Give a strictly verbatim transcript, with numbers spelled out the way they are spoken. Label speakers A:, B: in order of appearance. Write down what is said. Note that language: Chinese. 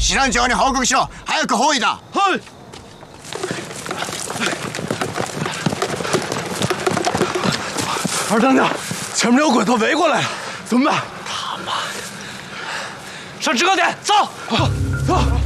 A: 师长叫你好更小，还要可好一点。
B: 嘿。 二当家，前面有鬼头围过来了，怎么办？他妈的！上制高点，走！走走。